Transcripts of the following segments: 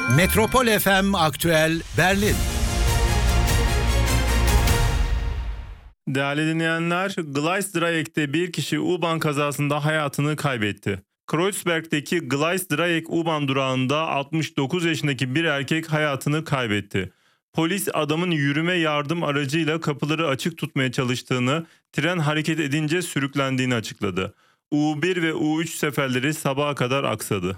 Metropol FM Aktüel Berlin. Değerli dinleyenler, Gleisdreieck'te bir kişi U-Bahn kazasında hayatını kaybetti. Kreuzberg'deki Gleisdreieck U-Bahn durağında 69 yaşındaki bir erkek hayatını kaybetti. Polis adamın yürüme yardım aracıyla kapıları açık tutmaya çalıştığını, tren hareket edince sürüklendiğini açıkladı. U1 ve U3 seferleri sabaha kadar aksadı.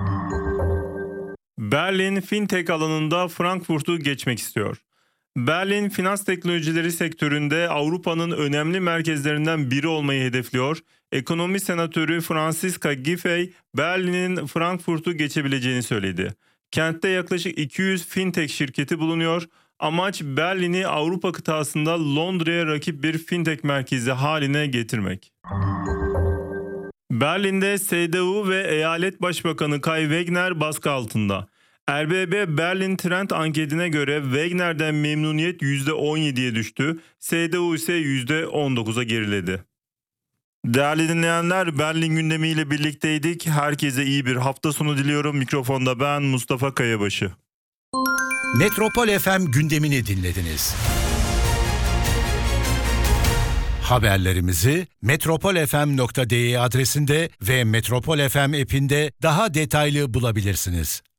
Berlin, fintech alanında Frankfurt'u geçmek istiyor. Berlin, finans teknolojileri sektöründe Avrupa'nın önemli merkezlerinden biri olmayı hedefliyor. Ekonomi senatörü Franziska Giffey, Berlin'in Frankfurt'u geçebileceğini söyledi. Kentte yaklaşık 200 fintech şirketi bulunuyor. Amaç Berlin'i Avrupa kıtasında Londra'ya rakip bir fintech merkezi haline getirmek. Berlin'de CDU ve Eyalet Başbakanı Kai Wegner baskı altında. RBB Berlin Trend anketine göre Wegner'den memnuniyet %17'ye düştü, CDU ise %19'a geriledi. Değerli dinleyenler, Berlin gündemiyle birlikteydik. Herkese iyi bir hafta sonu diliyorum. Mikrofonda ben Mustafa Kayabaşı. Metropol FM gündemini dinlediniz. Haberlerimizi metropolfm.de adresinde ve Metropol FM app'inde daha detaylı bulabilirsiniz.